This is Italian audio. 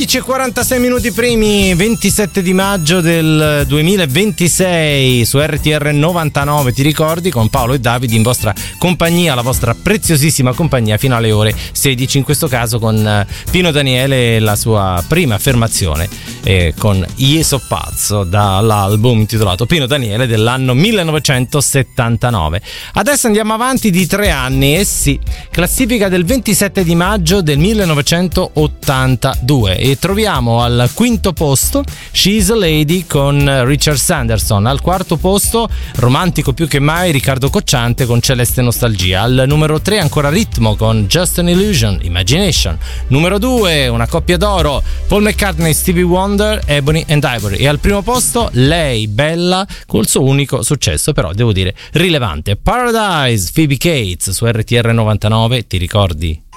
11:46 minuti primi, 27 di maggio del 2026 su RTR 99, ti ricordi, con Paolo e Davide in vostra compagnia, la vostra preziosissima compagnia fino alle ore 16, in questo caso con Pino Daniele e la sua prima affermazione con Io so pazzo, dall'album intitolato Pino Daniele dell'anno 1979. Adesso andiamo avanti di 3 anni, sì, classifica del 27 di maggio del 1982 e troviamo al quinto posto She's a Lady con Richard Sanderson, al quarto posto romantico più che mai Riccardo Cocciante con Celeste Nostalgia, al numero 3 ancora Ritmo con Just an Illusion, Imagination, numero 2 una coppia d'oro Paul McCartney e Stevie Wonder, Ebony and Ivory, e al primo posto lei bella col suo unico successo però devo dire rilevante, Paradise, Phoebe Cates su RTR 99, ti ricordi?